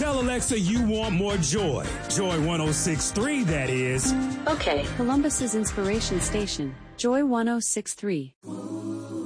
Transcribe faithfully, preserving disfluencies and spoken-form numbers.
Tell Alexa you want more joy. Joy one oh six point three, that is. Okay. Columbus's inspiration station, Joy one oh six point three.